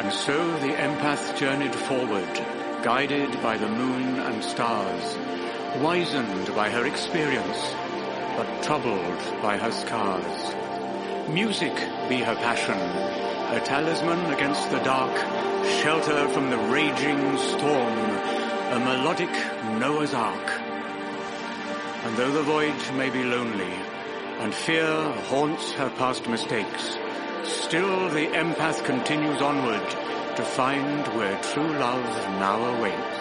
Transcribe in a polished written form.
And so the empath journeyed forward, guided by the moon and stars, wizened by her experience, but troubled by her scars. Music be her passion, her talisman against the dark, shelter from the raging storm, a melodic Noah's Ark. And though the voyage may be lonely, and fear haunts her past mistakes, still the empath continues onward to find where true love now awaits.